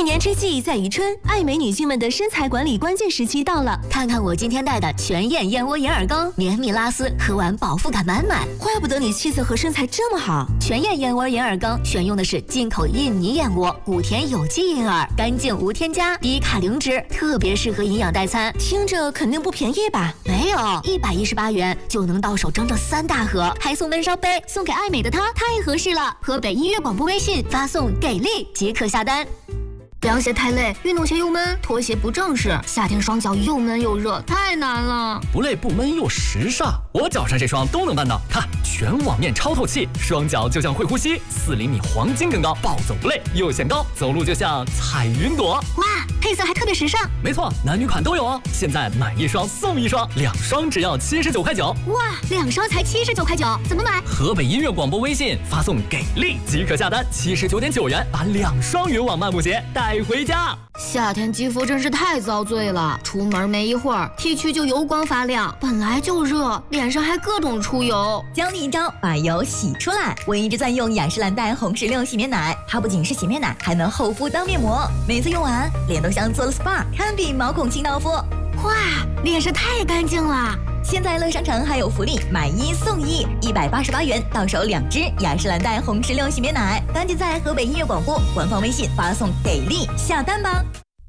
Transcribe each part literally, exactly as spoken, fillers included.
一年之计在于春，爱美女性们的身材管理关键时期到了。 看看我今天带的全燕燕窝银耳羹，绵密拉丝，喝完饱腹感满满。 怪不得你气色和身材这么好。 全燕燕窝银耳羹选用的是进口印尼燕窝，谷田有机银耳，干净无添加，低卡零脂，特别适合营养代餐。 听着肯定不便宜吧？ 没有，一百一十八元就能到手整整三大盒，还送温烧杯，送给爱美的她太合适了。河北音乐广播微信发送给力即可下单。凉鞋太累，运动鞋又闷，拖鞋不正式，夏天双脚又闷又热，太难了。 不累不闷又时尚，我脚上这双都能办到。看，全网面超透气，双脚就像会呼吸，四厘米黄金更高，暴走不累又显高，走路就像踩云朵。 哇，配色还特别时尚。 没错，男女款都有哦。现在买一双送一双，两双只要七十九块九。 哇，两双才七十九块九，怎么买？ 河北音乐广播微信发送给力即可下单，七十九点九元把两双云网漫步鞋带回家。 夏天肌肤真是太遭罪了，出门没一会儿 T 区就油光发亮，本来就热，脸上还各种出油。 教你一招把油洗出来。我一直在用雅诗兰黛红石榴洗面奶，它不仅是洗面奶，还能厚敷当面膜，每次用完脸都像做了 S P A， 堪比毛孔清道夫。 哇，脸是太干净了。 现在乐商城还有福利，买一送一，一百八十八元到手两支雅诗兰黛红石榴洗面奶，赶紧在河北音乐广播官方微信发送给力下单吧。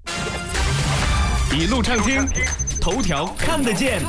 一路畅听，头条看得见。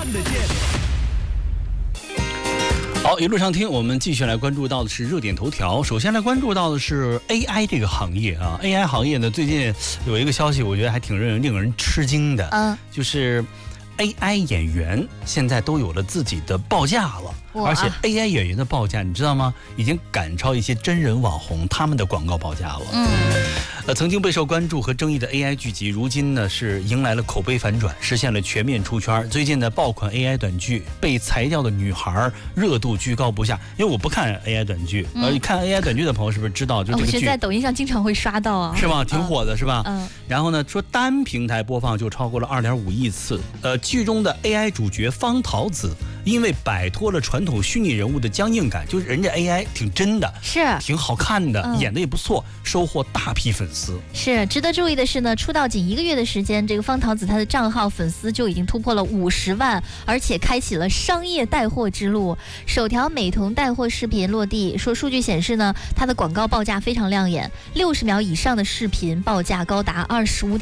好，一路上听，我们继续来关注到的是热点头条。首先来关注到的是 A I 这个行业啊 ，A I 行业呢，最近有一个消息，我觉得还挺令人令人吃惊的，嗯，就是 A I 演员现在都有了自己的报价了。而且 A I 演员的报价，你知道吗？已经赶超一些真人网红他们的广告报价了。嗯，呃，曾经备受关注和争议的 A I 剧集，如今呢是迎来了口碑反转，实现了全面出圈。最近的爆款 A I 短剧《被裁掉的女孩》热度居高不下。因为我不看 A I 短剧，呃，看 A I 短剧的朋友是不是知道？就这个剧， 我是在抖音上经常会刷到啊， 是吧？挺火的，是吧？嗯。然后呢，说单平台播放就超过了二点五亿次。呃，剧中的 A I 主角方桃子，因为摆脱了传统虚拟人物的僵硬感，就是人家 A I 挺真的， 是挺好看的，嗯、演的也不错，收获大批粉丝。 是值得注意的是呢，出道仅一个月的时间，这个方桃子她的账号粉丝就已经突破了五十万，而且开启了商业带货之路。首条美瞳带货视频落地，说数据显示呢，它的广告报价非常亮眼，六十秒以上的视频报价高达二十五点。